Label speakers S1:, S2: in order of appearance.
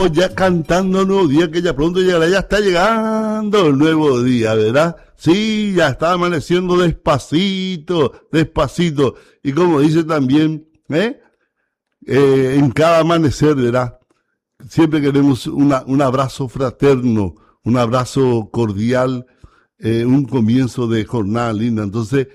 S1: estamos ya cantando el nuevo día que ya pronto llegará, ya está llegando el nuevo día, ¿verdad? Sí, ya está amaneciendo despacito, despacito. Y como dice también, en cada amanecer, ¿verdad? Siempre queremos un abrazo fraterno, un abrazo cordial, un comienzo de jornada linda. Entonces,